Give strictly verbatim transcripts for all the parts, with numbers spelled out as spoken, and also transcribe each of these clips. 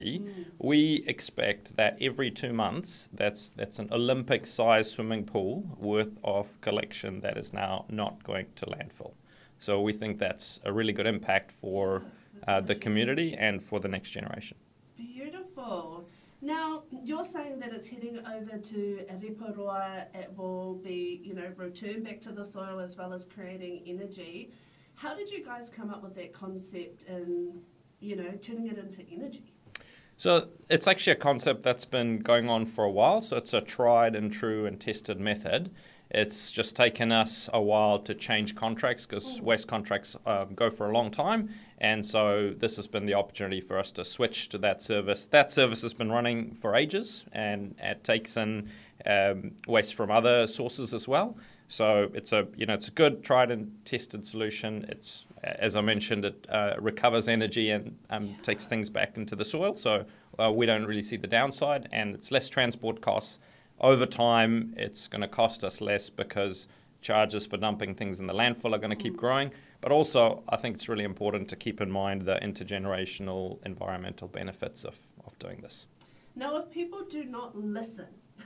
we expect that every two months, that's that's an Olympic-sized swimming pool worth of collection that is now not going to landfill. So we think that's a really good impact for uh, the community and for the next generation. Beautiful. Now, you're saying that it's heading over to Riparoa. It will be, you know, returned back to the soil as well as creating energy. How did you guys come up with that concept and, you know, turning it into energy? So it's actually a concept that's been going on for a while. So it's a tried and true and tested method. It's just taken us a while to change contracts because oh. waste contracts um, go for a long time. And so this has been the opportunity for us to switch to that service. That service has been running for ages, and it takes in um, waste from other sources as well. So it's a you know it's a good tried and tested solution. It's, as I mentioned, it uh, recovers energy and um, yeah. takes things back into the soil. So uh, we don't really see the downside, and it's less transport costs. Over time, it's going to cost us less because charges for dumping things in the landfill are going to keep growing. But also, I think it's really important to keep in mind the intergenerational environmental benefits of, of doing this. Now, if people do not listen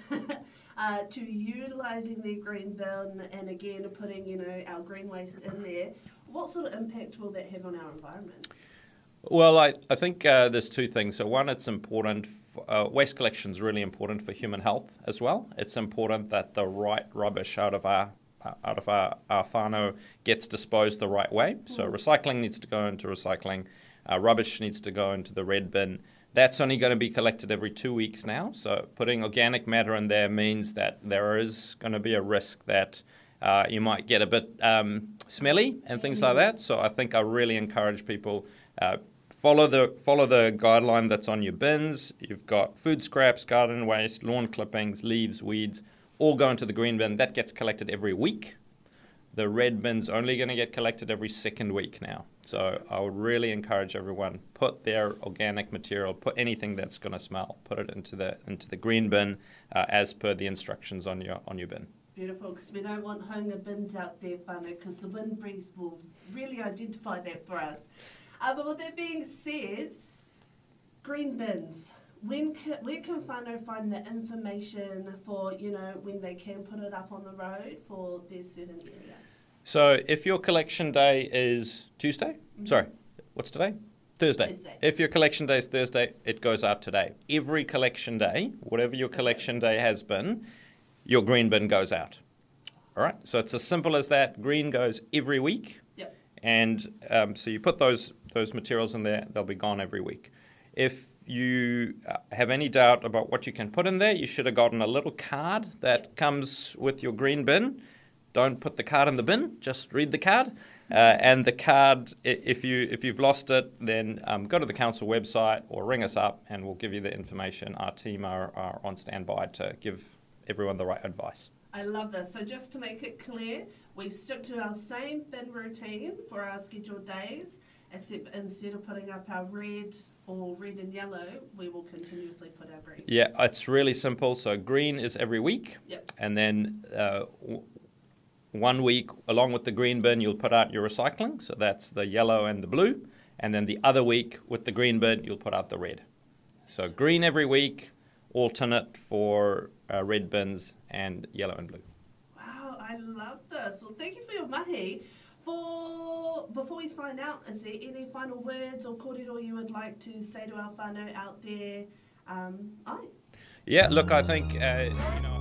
uh, to utilising their green bin and again putting, you know, our green waste in there, what sort of impact will that have on our environment? Well, I, I think uh, there's two things. So one, it's important, for, uh, waste collection is really important for human health as well. It's important that the right rubbish out of our uh, out of our, our whānau gets disposed the right way. So mm. recycling needs to go into recycling. Uh, rubbish needs to go into the red bin. That's only going to be collected every two weeks now. So putting organic matter in there means that there is going to be a risk that uh, you might get a bit um, smelly and things mm. like that. So I think I really encourage people uh, Follow the follow the guideline that's on your bins. You've got food scraps, garden waste, lawn clippings, leaves, weeds, all go into the green bin. That gets collected every week. The red bin's only going to get collected every second week now. So I would really encourage everyone, put their organic material, put anything that's going to smell, put it into the into the green bin uh, as per the instructions on your on your bin. Beautiful, because we don't want hunga bins out there, whānau, because the wind breeze will really identify that for us. Uh, but with that being said, green bins. When can, where can whānau find the information for, you know, when they can put it up on the road for their certain area? So if your collection day is Tuesday, mm-hmm. sorry, what's today? Thursday. Thursday. If your collection day is Thursday, it goes out today. Every collection day, whatever your collection day has been, your green bin goes out. All right? So it's as simple as that. Green goes every week. Yep. And um, so you put those those materials in there, they'll be gone every week. If you uh, have any doubt about what you can put in there, you should have gotten a little card that yep. comes with your green bin. Don't put the card in the bin, just read the card. Uh, and the card, if, you, if you've lost it, then um, go to the council website or ring us up and we'll give you the information. Our team are, are on standby to give everyone the right advice. I love this. So just to make it clear, we stick to our same bin routine for our scheduled days, except instead of putting up our red or red and yellow, we will continuously put our green. Yeah, it's really simple. So green is every week. Yep. And then uh, w- one week, along with the green bin, you'll put out your recycling. So that's the yellow and the blue. And then the other week, with the green bin, you'll put out the red. So green every week, alternate for uh, red bins and yellow and blue. Wow, I love this. Well, thank you for your mahi. For, before we sign out, is there any final words or kōrero you would like to say to our whānau out there? Um, aye. Yeah, look, I think, uh, you know,